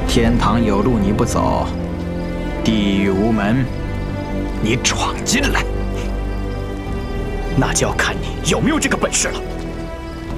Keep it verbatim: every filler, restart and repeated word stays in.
天堂有路你不走，地狱无门你闯进来， 那就要看你有没有这个本事了。